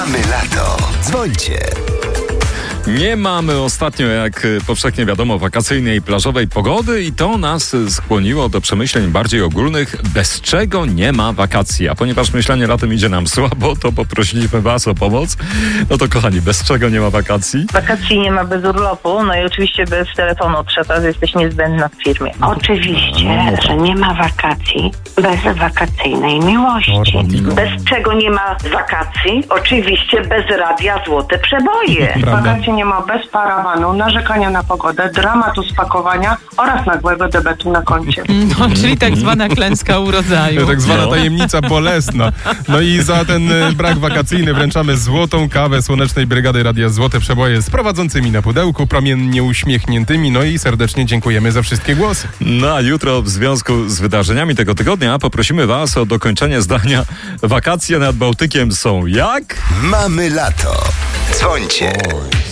Mamy lato. Dzwońcie. Nie mamy ostatnio, jak powszechnie wiadomo, wakacyjnej plażowej pogody i to nas skłoniło do przemyśleń bardziej ogólnych, bez czego nie ma wakacji. A ponieważ myślenie latem idzie nam słabo, to poprosiliśmy was o pomoc. No to kochani, bez czego nie ma wakacji? Wakacji nie ma bez urlopu, no i oczywiście bez telefonu. Trzeba, jesteś niezbędna w firmie. Oczywiście, że nie ma wakacji bez wakacyjnej miłości. Bez czego nie ma wakacji? Oczywiście bez radia Złote Przeboje. Wakacji nie ma bez parawanu, narzekania na pogodę, dramatu spakowania oraz nagłego debetu na koncie. No, czyli tak zwana klęska urodzaju. Tak zwana tajemnica bolesna. No i za ten brak wakacyjny wręczamy złotą kawę Słonecznej Brygady Radia Złote Przeboje z prowadzącymi na pudełku, promiennie uśmiechniętymi. No i serdecznie dziękujemy za wszystkie głosy. No a jutro w związku z wydarzeniami tego tygodnia poprosimy was o dokończenie zdania. Wakacje nad Bałtykiem są jak? Mamy lato. Dzwońcie.